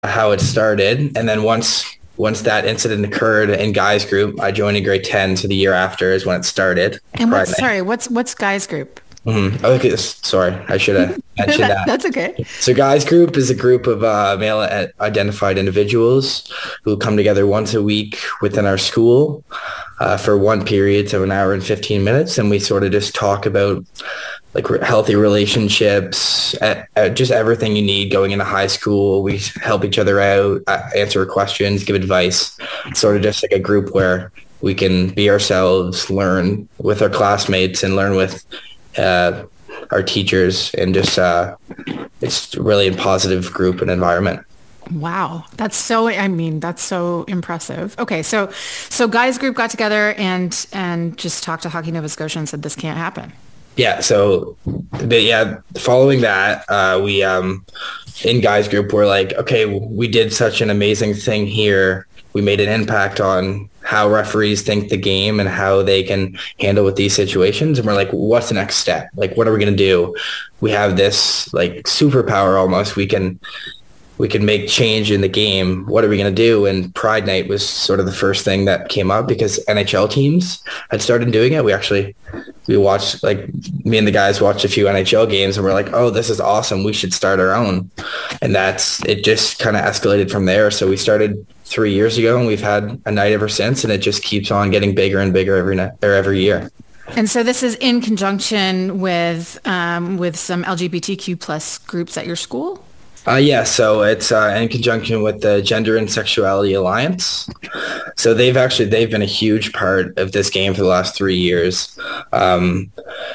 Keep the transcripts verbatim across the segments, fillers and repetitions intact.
how it started. And then once once that incident occurred in guys group, I joined in grade ten. So the year after is when it started. And Pride what's, Night. sorry, what's what's guys group? Mhm. Okay, sorry, I should have mentioned That, that. that's okay. So guys group is a group of uh, male identified individuals who come together once a week within our school uh, for one period, so an hour and fifteen minutes. And we sort of just talk about like healthy relationships, uh, uh, just everything you need going into high school. We help each other out, uh, answer questions, give advice. It's sort of just like a group where we can be ourselves, learn with our classmates and learn with uh, our teachers, and just uh, it's really a positive group and environment. Wow. That's so, I mean, that's so impressive. Okay. So, so guys group got together and, and just talked to Hockey Nova Scotia and said, this can't happen. Yeah. So, but yeah, following that, uh, we um, in guys group, we're like, okay, we did such an amazing thing here. We made an impact on how referees think the game and how they can handle with these situations. And we're like, what's the next step? Like, what are we going to do? We have this like superpower almost. We can we can make change in the game. What are we going to do? And Pride Night was sort of the first thing that came up because N H L teams had started doing it. We actually, we watched, like me and the guys watched a few N H L games and we're like, oh, this is awesome. We should start our own. And that's, it just kind of escalated from there. So we started three years ago and we've had a night ever since, and it just keeps on getting bigger and bigger every night or every year. And so this is in conjunction with, um, with some L G B T Q plus groups at your school? Uh, yeah, so it's uh, in conjunction with the Gender and Sexuality Alliance. So they've actually, they've been a huge part of this game for the last three years. Um,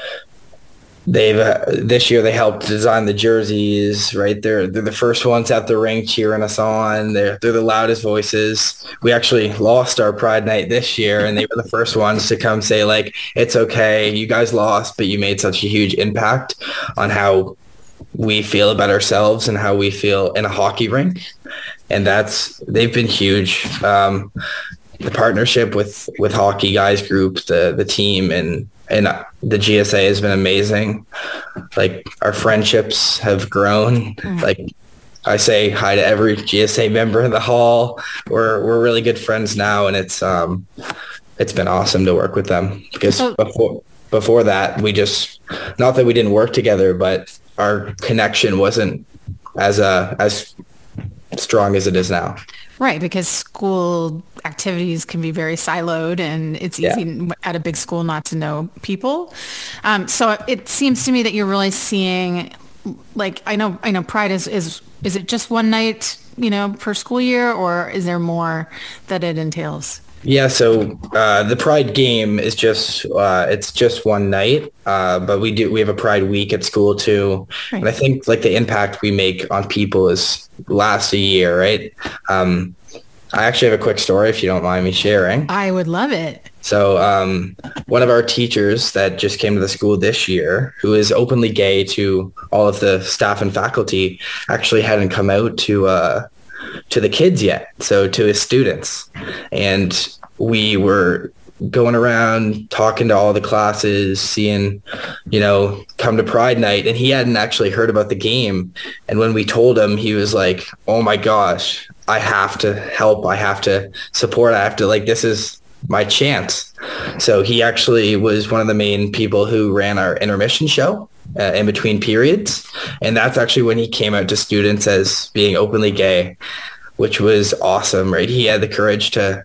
they've, uh, this year they helped design the jerseys, right? They're, they're the first ones at the rink cheering us on. They're, they're the loudest voices. We actually lost our Pride Night this year and they were the first ones to come say like, it's okay, you guys lost, but you made such a huge impact on how we feel about ourselves and how we feel in a hockey rink. And that's, they've been huge. Um, the partnership with, with Hockey Guys Group, the, the team and, and the G S A has been amazing. Like our friendships have grown. Mm. Like I say hi to every G S A member in the hall. We're, we're really good friends now. And it's, um, it's been awesome to work with them because oh. before, before that, we just, not that we didn't work together, but our connection wasn't as uh, as strong as it is now. Right, because school activities can be very siloed and it's easy yeah. at a big school not to know people. Um, so it seems to me that you're really seeing, like, I know I know Pride is, is, is it just one night, you know, per school year, or is there more that it entails? Yeah, so uh, the Pride game is just uh, it's just one night, uh, but we do we have a Pride week at school too, right. And I think like the impact we make on people is last a year, right? Um, I actually have a quick story if you don't mind me sharing. I would love it. So um, one of our teachers that just came to the school this year, who is openly gay to all of the staff and faculty, actually hadn't come out to. Uh, to the kids yet, so to his students. And we were going around talking to all the classes, seeing, you know, come to Pride Night, and he hadn't actually heard about the game. And when we told him, he was like, oh my gosh, I have to help. I have to support. I have to, like, this is my chance. So he actually was one of the main people who ran our intermission show uh, in between periods. And that's actually when he came out to students as being openly gay, which was awesome, right? He had the courage to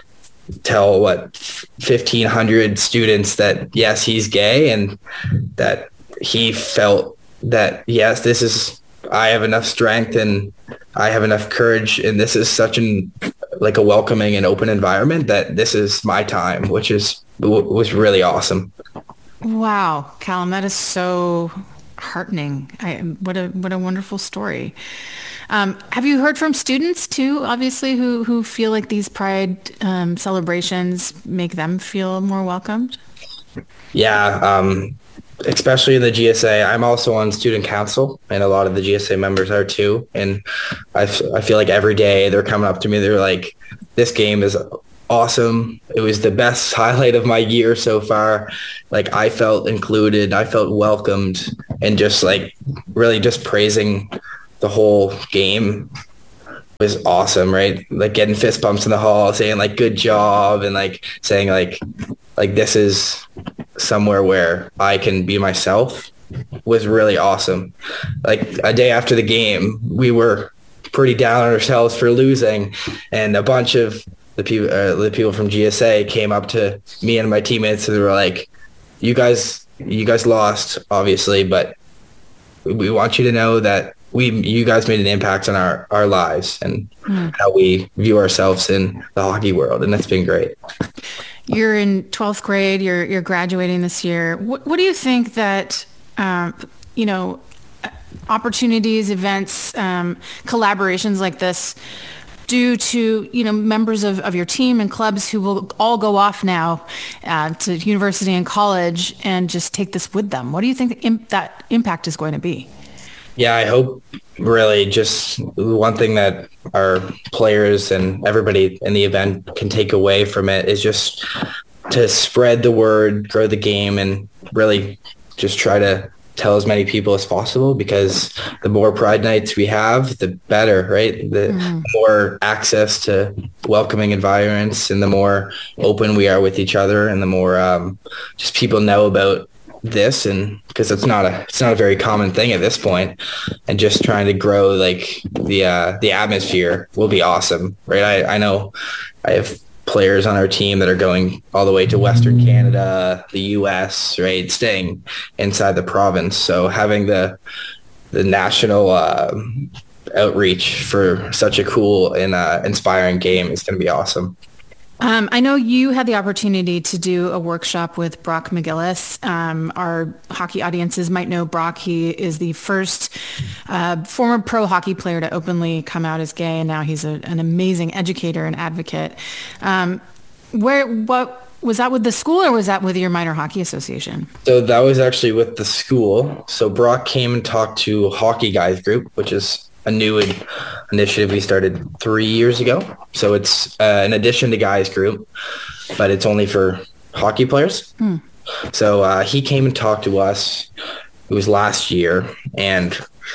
tell what fifteen hundred students that yes, he's gay, and that he felt that yes, this is, I have enough strength and I have enough courage, and this is such an like a welcoming and open environment that this is my time, which is was really awesome. Wow, Callum, that is so heartening. I, what a what a wonderful story. Um, have you heard from students too, obviously, who, who feel like these Pride um, celebrations make them feel more welcomed? Yeah, um, especially in the G S A. I'm also on student council, and a lot of the G S A members are too. And I, f- I feel like every day they're coming up to me. They're like, this game is awesome. It was the best highlight of my year so far. Like I felt included. I felt welcomed, and just like really just praising the whole game was awesome, right? Like getting fist bumps in the hall, saying like good job, and like saying like like this is somewhere where I can be myself was really awesome. Like a day after the game, we were pretty down on ourselves for losing, and a bunch of the people uh, the people from G S A came up to me and my teammates and they were like, you guys you guys lost obviously, but we want you to know that we you guys made an impact on our our lives and mm. how we view ourselves in the hockey world, and that's been great. You're in twelfth grade, you're you're graduating this year. What what do you think that um, you know opportunities, events, um, collaborations like this due to, you know, members of, of your team and clubs who will all go off now uh, to university and college and just take this with them? What do you think the imp- that impact is going to be? Yeah, I hope really just one thing that our players and everybody in the event can take away from it is just to spread the word, grow the game, and really just try to tell as many people as possible, because the more Pride Nights we have, the better, right? The mm. more access to welcoming environments and the more open we are with each other and the more um, just people know about this, and because it's not a it's not a very common thing at this point, and just trying to grow like the uh, the atmosphere will be awesome, right? I, I know I have players on our team that are going all the way to Western Canada, the U S, right, staying inside the province. So having the the national uh, outreach for such a cool and uh, inspiring game is going to be awesome. Um, I know you had the opportunity to do a workshop with Brock McGillis. Um, our hockey audiences might know Brock. He is the first uh, former pro hockey player to openly come out as gay, and now he's a, an amazing educator and advocate. Um, where, what was that with the school, or was that with your minor hockey association? So that was actually with the school. So Brock came and talked to Hockey Guys Group, which is a new in- initiative we started three years ago. So it's uh, an addition to Guys Group, but it's only for hockey players. Mm. So uh, he came and talked to us. It was last year. And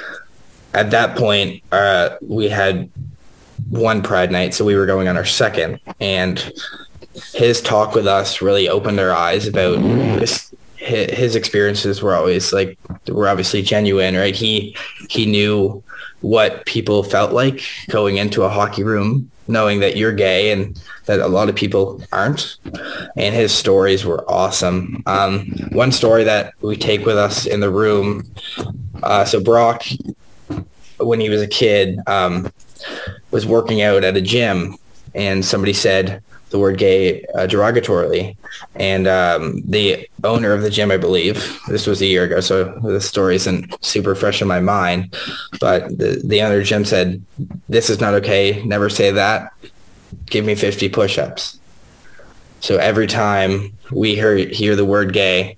at that point, uh, we had one Pride Night. So we were going on our second. And his talk with us really opened our eyes about this. His experiences were always like, were obviously genuine, right? He, he knew what people felt like going into a hockey room, knowing that you're gay and that a lot of people aren't. And his stories were awesome. Um, one story that we take with us in the room. Uh, so Brock, when he was a kid, um, was working out at a gym, and somebody said the word gay uh, derogatorily. And um, the owner of the gym, I believe, this was a year ago, so the story isn't super fresh in my mind, but the, the owner of the gym said, this is not okay. Never say that. Give me fifty push-ups. So every time we hear, hear the word gay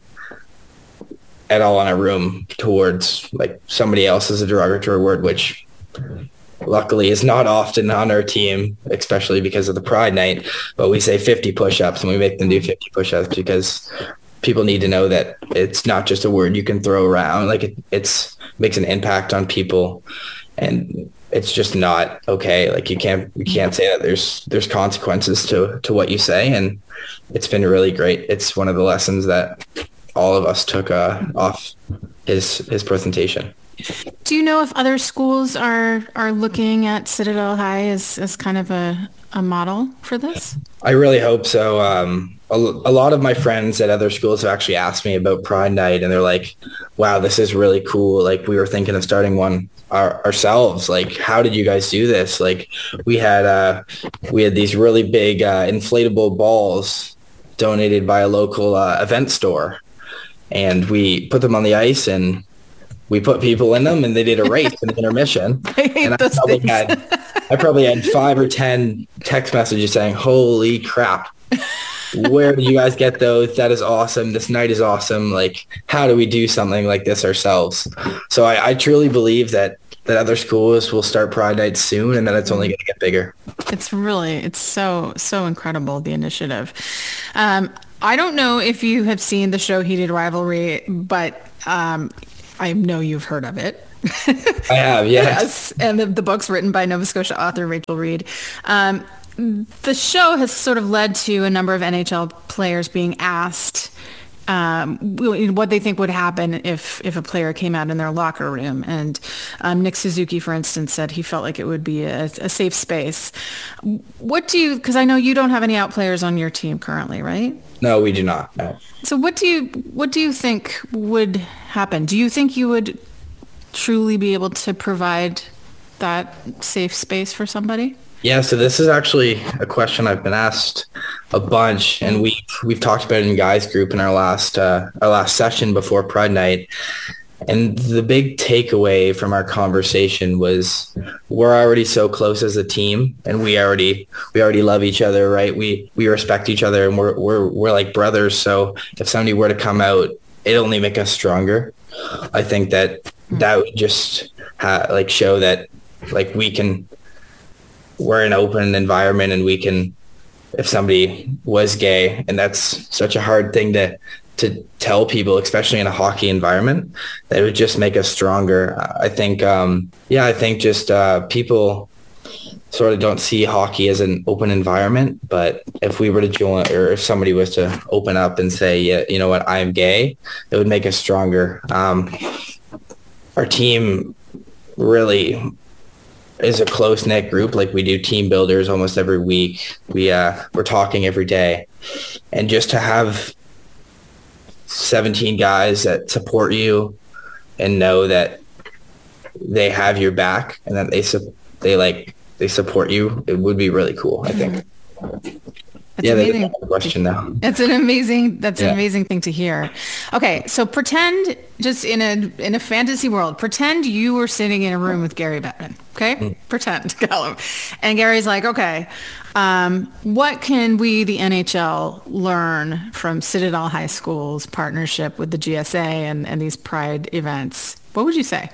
at all in a room towards like somebody else as a derogatory word, which luckily is not often on our team, especially because of the Pride Night, but we say fifty push-ups and we make them do fifty push-ups because people need to know that it's not just a word you can throw around. Like it it's makes an impact on people, and it's just not okay. Like you can't you can't say that there's there's consequences to to what you say, and it's been really great. It's one of the lessons that all of us took uh, off his his presentation. Do you know if other schools are, are looking at Citadel High as, as kind of a, a model for this? I really hope so. Um, a, a lot of my friends at other schools have actually asked me about Pride Night, and they're like, wow, this is really cool. Like, we were thinking of starting one our, ourselves. Like, how did you guys do this? Like, we had uh, we had these really big uh, inflatable balls donated by a local uh, event store, and we put them on the ice, and we put people in them, and they did a race in intermission. I hate and I those probably things. had, I probably had five or ten text messages saying, "Holy crap! Where did you guys get those? That is awesome. This night is awesome. Like, how do we do something like this ourselves?" So I, I truly believe that that other schools will start Pride Night soon, and that it's only going to get bigger. It's really, it's so, so incredible, the initiative. Um, I don't know if you have seen the show Heated Rivalry, but um, I know you've heard of it. I have, yes. yes. And the, the book's written by Nova Scotia author Rachel Reed. Um, the show has sort of led to a number of N H L players being asked um, what they think would happen if, if a player came out in their locker room. And um, Nick Suzuki, for instance, said he felt like it would be a, a safe space. What do you, because I know you don't have any out players on your team currently, right? No, we do not. No. So what do you, what do you think would happen? Do you think you would truly be able to provide that safe space for somebody? Yeah, so this is actually a question I've been asked a bunch, and we've we've talked about it in guys group in our last uh, our last session before Pride Night. And the big takeaway from our conversation was we're already so close as a team, and we already we already love each other, right? We we respect each other, and we're we're we're like brothers. So if somebody were to come out, it'd only make us stronger. I think that that would just ha- like show that like we can. We're an open environment, and we can, if somebody was gay, and that's such a hard thing to to tell people, especially in a hockey environment, that it would just make us stronger. I think, um, yeah, I think just uh, people sort of don't see hockey as an open environment, but if we were to join, or if somebody was to open up and say, yeah, you know what, I'm gay, it would make us stronger. Um, our team really is a close-knit group. Like, we do team builders almost every week. We, uh, we're talking every day. And just to have seventeen guys that support you and know that they have your back and that they, su- they like, they support you, it would be really cool, I think. That's yeah, amazing. that's a question now. It's an amazing. That's yeah. an amazing thing to hear. Okay, so pretend just in a in a fantasy world, pretend you were sitting in a room with Gary Bettman. Okay, mm. pretend, Callum, and Gary's like, okay, um, what can we, the N H L, learn from Citadel High School's partnership with the G S A and and these Pride events? What would you say?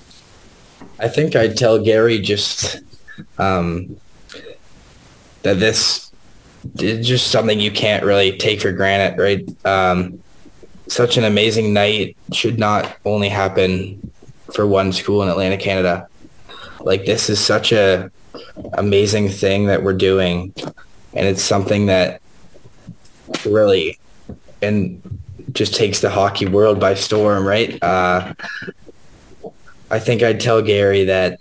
I think I'd tell Gary just um, that this. It's just something you can't really take for granted, right? Um, such an amazing night should not only happen for one school in Atlantic Canada. Like, this is such a amazing thing that we're doing, and it's something that really and just takes the hockey world by storm, right? Uh, I think I'd tell Gary that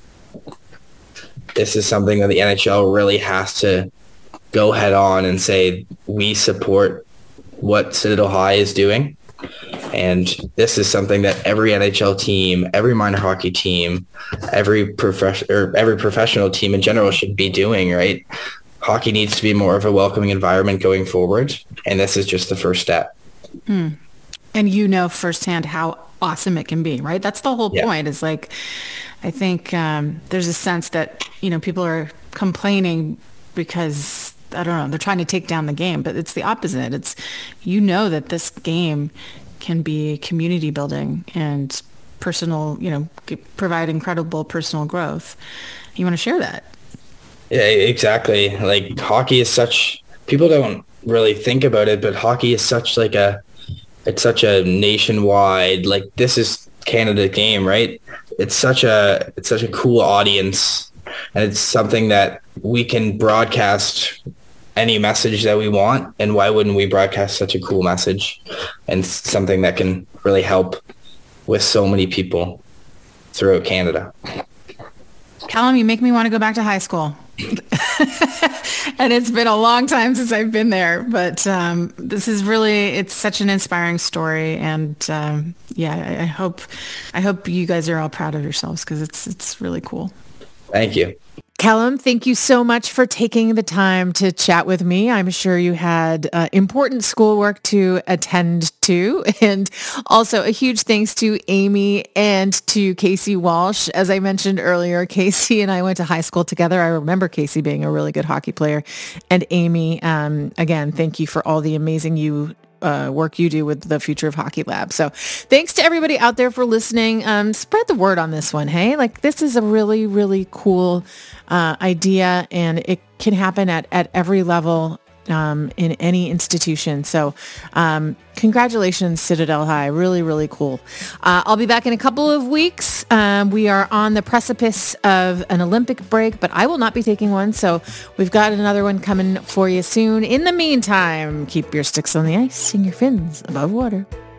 this is something that the N H L really has to go head on and say, we support what Citadel High is doing. And this is something that every N H L team, every minor hockey team, every profession or every professional team in general should be doing, right? Hockey needs to be more of a welcoming environment going forward. And this is just the first step. Mm. And you know firsthand how awesome it can be, right? That's the whole yeah. point, is like, I think um, there's a sense that, you know, people are complaining because, I don't know, they're trying to take down the game, but it's the opposite. It's, you know, that this game can be community building and personal, you know, provide incredible personal growth. You want to share that? Yeah, exactly. Like, hockey is such, people don't really think about it, but hockey is such like a, it's such a nationwide, like, this is Canada game, right? It's such a, it's such a cool audience, and it's something that we can broadcast any message that we want. And why wouldn't we broadcast such a cool message and something that can really help with so many people throughout Canada? Callum, you make me want to go back to high school. And it's been a long time since I've been there, but um, this is really, it's such an inspiring story. And um, yeah, I, I hope, I hope you guys are all proud of yourselves, because it's, it's really cool. Thank you. Callum, thank you so much for taking the time to chat with me. I'm sure you had uh, important schoolwork to attend to. And also a huge thanks to Amy and to Casey Walsh. As I mentioned earlier, Casey and I went to high school together. I remember Casey being a really good hockey player. And Amy, um, again, thank you for all the amazing you Uh, work you do with the Future of Hockey Lab. So thanks to everybody out there for listening. Um, spread the word on this one. Hey, like, this is a really, really cool uh, idea, and it can happen at, at every level. um, in any institution. So um, congratulations, Citadel High. Really, really cool. Uh, I'll be back in a couple of weeks. Um, we are on the precipice of an Olympic break, but I will not be taking one. So we've got another one coming for you soon. In the meantime, keep your sticks on the ice and your fins above water.